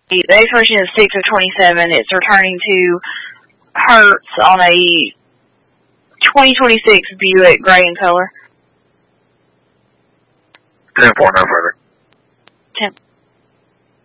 The expiration is 6 of 27. It's returning to Hertz on a 2026 Buick gray in color. 10-4, no further. 10.